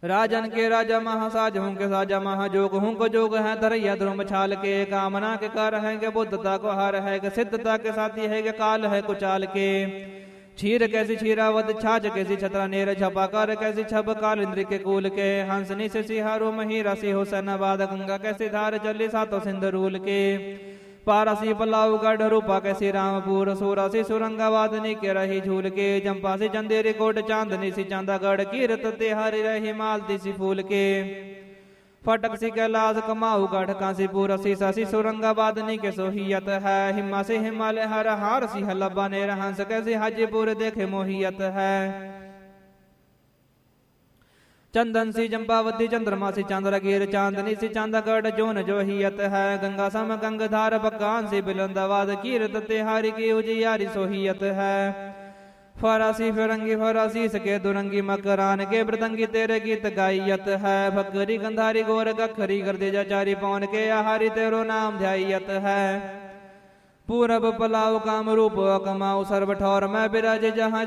राजन के राजा महासाज हूँ के साजा महाजोग हूँ को जोग है धरैया ध्रुम छाल के कामना के कार है के बुद्धता को हार है के सिद्धता के साथी है के काल है कुचाल के क्षीर कैसी क्षीरावत छाछ कैसी छतरा नेर छपाकर कैसी छप काल इंद्र के कूल के हंसनी से सिहारो मही रसी हो सनवाद गंगा कैसी धार चली सातो सिंध रूल के पारसी पलाऊ गढ़ रूपा कैसी रामपुर सूरासी सुरंगावादनी के रही झूल के जंपा सी चंदेरी कोट चांदनी सी चांदागढ़ कीरत तिहारी रही मालती सी फूल के फटक सी कैलाश कमाऊ गढ़ काशीपुर सीसा सी सुरंगाबादनी के सोहियत है हिम्मा से हिमालय हर हार सी हलबा ने हंस कैसे हाजीपुर देखे मोहियत है चंदन सी चंपावती चंद्रमा सी चंद्रगिर चांदनी सी चांदागढ़ जोन जोहियत है गंगा सम गंगधार बकान सी बिलंदाबाद कीरत तिहारी की उजियारी सोहियत है फरासी फिरंगी फरासी सके दुरंगी मकरान के मृदंगी तेरे गीत गायत है भक्करी गंधारी गोर गखरी गर्दे जाचारी पवन के आहारी तेरो नाम ध्यायत है पूरब पलाव काम रूप कमाऊ सर्व ठौर में बिराजे जहाँ